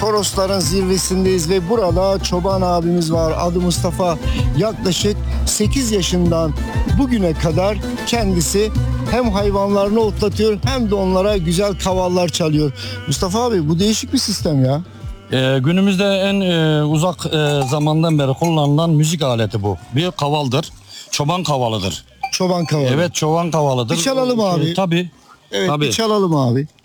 Torosların zirvesindeyiz ve burada çoban abimiz var. Adı Mustafa. Yaklaşık 8 yaşından bugüne kadar kendisi hem hayvanlarını otlatıyor hem de onlara güzel kavallar çalıyor. Mustafa abi, bu değişik bir sistem ya. Günümüzde en uzak zamandan beri kullanılan müzik aleti bu. Bir kavaldır. Çoban kavalıdır. Çoban kavalı. Evet, çoban kavalıdır. Bir çalalım abi. Tabii. Evet, tabii. bir çalalım abi.